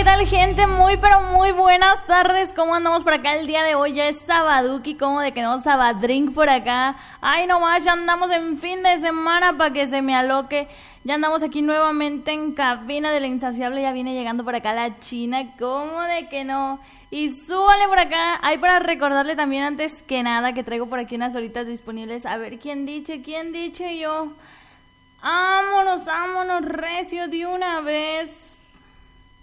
tal, gente? Muy, pero muy buenas tardes. ¿Cómo andamos por acá el día de hoy? Ya es sabaduki, como de que no, sabadrink por acá. Ay, nomás, ya andamos en fin de semana para que se me aloque. Ya andamos aquí nuevamente en cabina de la insaciable. Ya viene llegando por acá la China. ¿Cómo de que no? Y súbale por acá. Hay para recordarle también antes que nada que traigo por aquí unas horitas disponibles. A ver, ¿quién dice yo? Vámonos, recio de una vez.